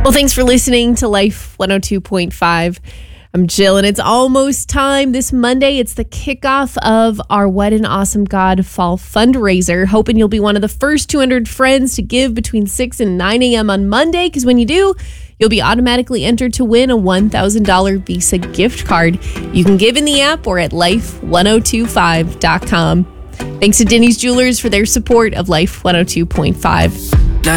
Well, thanks for listening to Life 102.5. I'm Jill, and it's almost time. This Monday, it's the kickoff of our What an Awesome God Fall fundraiser. Hoping you'll be one of the first 200 friends to give between 6 and 9 a.m. on Monday, because when you do, you'll be automatically entered to win a $1,000 Visa gift card. You can give in the app or at life1025.com. Thanks to Denny's Jewelers for their support of Life 102.5.